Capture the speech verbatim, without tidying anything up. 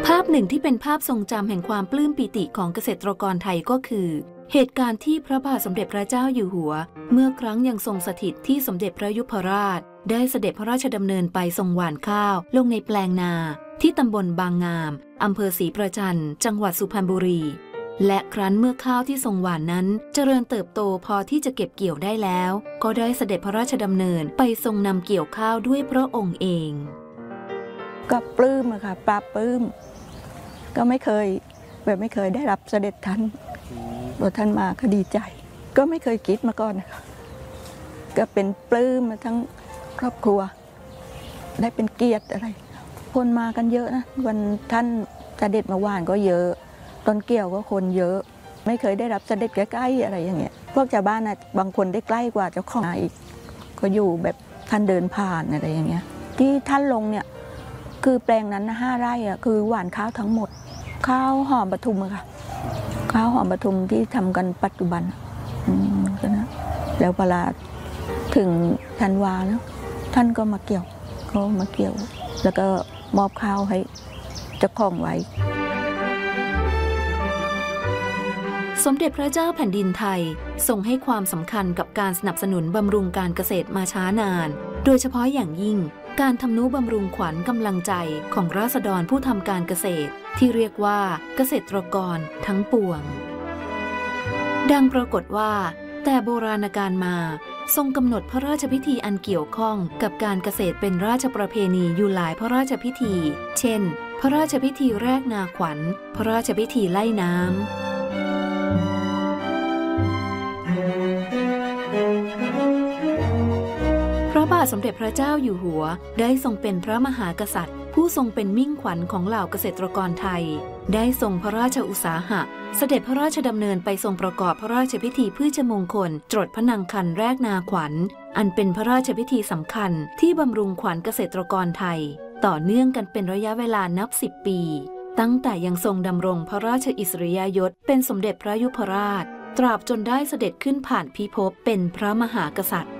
ภาพหนึ่งที่เป็นภาพทรงจำแห่งความปลื้มปิติของเกษตรกรไทยก็คือเหตุการณ์ที่พระบาทสมเด็จพระเจ้าอยู่หัวเมื่อครั้งยังทรงสถิตที่สมเด็จพระยุพราชได้เสด็จพระราชดำเนินไปทรงหว่านข้าวลงในแปลงนาที่ตำบลบางงามอำเภอศรีประจันจังหวัดสุพรรณบุรีและครั้นเมื่อข้าวที่ทรงหว่านนั้นเจริญเติบโตพอที่จะเก็บเกี่ยวได้แล้วก็ได้เสด็จพระราชดำเนินไปทรงนำเกี่ยวข้าวด้วยพระองค์เองก็ปลื้มอะค่ะปลาปลื้มก็ไม่เคยแบบไม่เคยได้รับเสด็จท่านพอท่านมาก็ดีใจก็ไม่เคยคิดมาก่อนนะคะก็เป็นปลื้มมาทั้งครอบครัวได้เป็นเกียรติอะไรคนมากันเยอะนะวันท่านเสด็จมาหว่านก็เยอะต้นเกี่ยวก็คนเยอะไม่เคยได้รับเสด็จใกล้ๆอะไรอย่างเงี้ยพวกชาวบ้านนะบางคนได้ใกล้กว่าเจ้าของนาอีกก็อยู่แบบท่านเดินผ่านอะไรอย่างเงี้ยที่ท่านลงเนี่ยคือแปลงนั้นห้าไร่อ่ะคือหว่านข้าวทั้งหมดข้าวหอมปทุมอะค่ะข้าวหอมปทุมที่ทำกันปัจจุบันอืมก็นะแล้วเวลาถึงธันวาเนาะท่านก็มาเกี่ยวก็มาเกี่ยวแล้วก็มอบข้าวให้เจ้าของไว้สมเด็จพระเจ้าแผ่นดินไทยทรงให้ความสำคัญกับการสนับสนุนบำรุงการเกษตรมาช้านานโดยเฉพาะอย่างยิ่งการทำนุบำรุงขวัญกำลังใจของราษฎรผู้ทำการเกษตรที่เรียกว่าเกษตรกรทั้งปวงดังปรากฏว่าแต่โบราณกาลมาทรงกำหนดพระราชพิธีอันเกี่ยวข้องกับการเกษตรเป็นราชประเพณีอยู่หลายพระราชพิธีเช่นพระราชพิธีแรกนาขวัญพระราชพิธีไล่น้ำพระบาทสมเด็จพระเจ้าอยู่หัวได้ทรงเป็นพระมหากษัตริย์ผู้ทรงเป็นมิ่งขวัญของเหล่าเกษตรกรไทยได้ทรงพระราชอุตสาหะเสด็จพระราชดำเนินไปทรงประกอบพระราชพิธีพืชมงคลจรดพระนางคันแรกนาขวัญอันเป็นพระราชพิธีสำคัญที่บำรุงขวัญเกษตรกรไทยต่อเนื่องกันเป็นระยะเวลานับสิบปีตั้งแต่ยังทรงดำรงพระราชอิสริยยศเป็นสมเด็จพระยุพราชตราบจนได้เสด็จขึ้นผ่านพิภพเป็นพระมหากษัตริย์